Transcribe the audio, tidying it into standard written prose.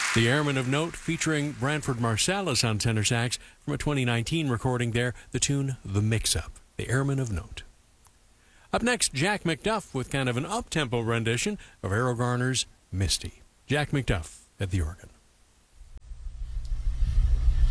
The Airman of Note, featuring Branford Marsalis on tenor sax from a 2019 recording there, the tune The Mix-Up, The Airman of Note. Up next, Jack McDuff with kind of an up-tempo rendition of Errol Garner's Misty. Jack McDuff at the organ.